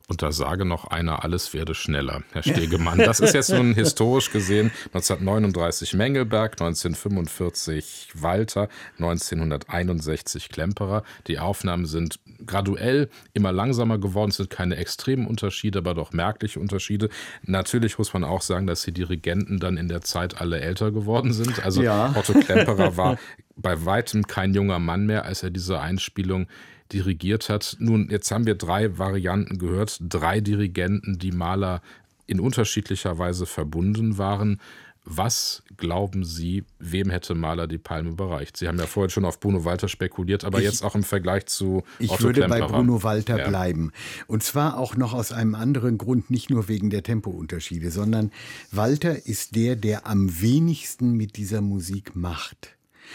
Und da sage noch einer, alles werde schneller, Herr Stegemann. Das ist jetzt nun historisch gesehen 1939 Mengelberg, 1945 Walter, 1961 Klemperer. Die Aufnahmen sind graduell immer langsamer geworden, es sind keine extremen Unterschiede, aber doch merkliche Unterschiede. Natürlich muss man auch sagen, dass die Dirigenten dann in der Zeit alle älter geworden sind. Also Ja. Otto Klemperer war bei weitem kein junger Mann mehr, als er diese Einspielung dirigiert hat. Nun, jetzt haben wir 3 Varianten gehört, 3 Dirigenten, die Mahler in unterschiedlicher Weise verbunden waren. Was glauben Sie, wem hätte Mahler die Palme überreicht? Sie haben ja vorhin schon auf Bruno Walter spekuliert, aber jetzt auch im Vergleich zu Ich Otto würde Klemperer. bei Bruno Walter Ja. bleiben. Und zwar auch noch aus einem anderen Grund, nicht nur wegen der Tempounterschiede, sondern Walter ist der am wenigsten mit dieser Musik macht.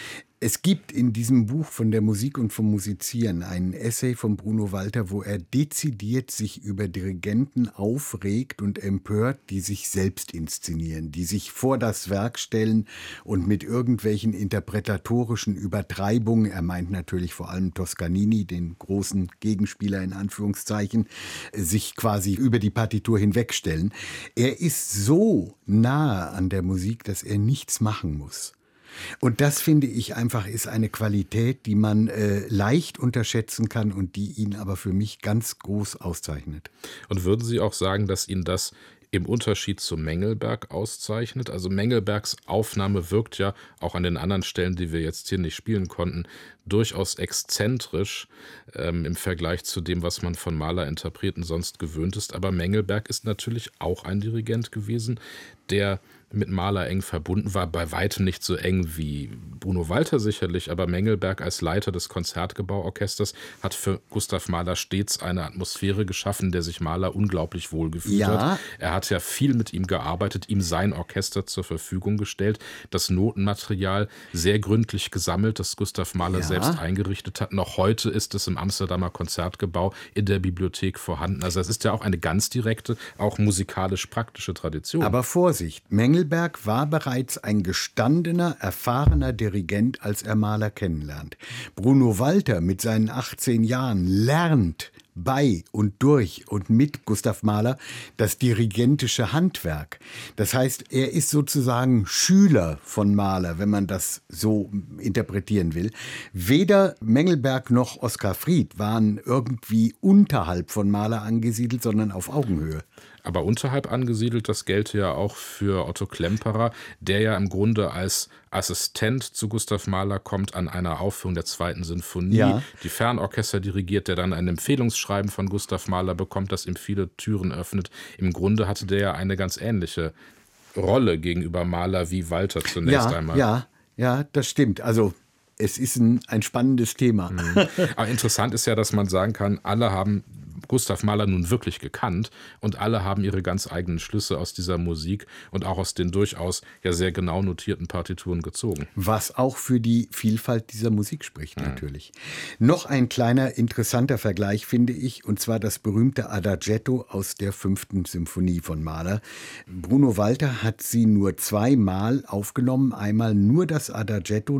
Es gibt in diesem Buch von der Musik und vom Musizieren einen Essay von Bruno Walter, wo er dezidiert sich über Dirigenten aufregt und empört, die sich selbst inszenieren, die sich vor das Werk stellen und mit irgendwelchen interpretatorischen Übertreibungen, er meint natürlich vor allem Toscanini, den großen Gegenspieler in Anführungszeichen, sich quasi über die Partitur hinwegstellen. Er ist so nahe an der Musik, dass er nichts machen muss. Und das, finde ich, einfach ist eine Qualität, die man leicht unterschätzen kann und die ihn aber für mich ganz groß auszeichnet. Und würden Sie auch sagen, dass ihn das im Unterschied zu Mengelberg auszeichnet? Also Mengelbergs Aufnahme wirkt ja auch an den anderen Stellen, die wir jetzt hier nicht spielen konnten, durchaus exzentrisch im Vergleich zu dem, was man von Mahler-Interpreten sonst gewöhnt ist. Aber Mengelberg ist natürlich auch ein Dirigent gewesen, der mit Mahler eng verbunden war, bei weitem nicht so eng wie Bruno Walter sicherlich, aber Mengelberg als Leiter des Konzertgebauorchesters hat für Gustav Mahler stets eine Atmosphäre geschaffen, der sich Mahler unglaublich wohlgefühlt hat. Er hat ja viel mit ihm gearbeitet, ihm sein Orchester zur Verfügung gestellt, das Notenmaterial sehr gründlich gesammelt, das Gustav Mahler selbst eingerichtet hat. Noch heute ist es im Amsterdamer Konzertgebau in der Bibliothek vorhanden. Also es ist ja auch eine ganz direkte, auch musikalisch praktische Tradition. Aber Vorsicht, Mengelberg war bereits ein gestandener, erfahrener Dirigent, als er Mahler kennenlernt. Bruno Walter mit seinen 18 Jahren lernt bei und durch und mit Gustav Mahler das dirigentische Handwerk. Das heißt, er ist sozusagen Schüler von Mahler, wenn man das so interpretieren will. Weder Mengelberg noch Oskar Fried waren irgendwie unterhalb von Mahler angesiedelt, sondern auf Augenhöhe. Aber unterhalb angesiedelt, das gelte ja auch für Otto Klemperer, der ja im Grunde als Assistent zu Gustav Mahler kommt an einer Aufführung der 2. Sinfonie, die Fernorchester dirigiert, der dann ein Empfehlungsschreiben von Gustav Mahler bekommt, das ihm viele Türen öffnet. Im Grunde hatte der ja eine ganz ähnliche Rolle gegenüber Mahler wie Walter zunächst einmal. Ja, das stimmt. Also es ist ein spannendes Thema. Aber interessant ist ja, dass man sagen kann, alle haben Gustav Mahler nun wirklich gekannt und alle haben ihre ganz eigenen Schlüsse aus dieser Musik und auch aus den durchaus ja sehr genau notierten Partituren gezogen. Was auch für die Vielfalt dieser Musik spricht, natürlich. Noch ein kleiner interessanter Vergleich, finde ich, und zwar das berühmte Adagietto aus der 5. Symphonie von Mahler. Bruno Walter hat sie nur 2-mal aufgenommen. Einmal nur das Adagietto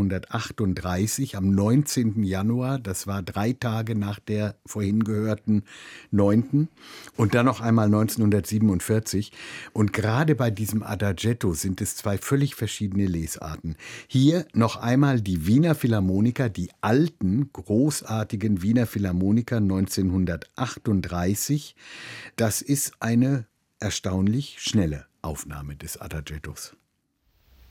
1938 am 19. Januar. Das war 3 Tage nach der vorhin gehörten 9. Und dann noch einmal 1947. Und gerade bei diesem Adagietto sind es 2 völlig verschiedene Lesarten. Hier noch einmal die Wiener Philharmoniker, die alten, großartigen Wiener Philharmoniker 1938. Das ist eine erstaunlich schnelle Aufnahme des Adagiettos.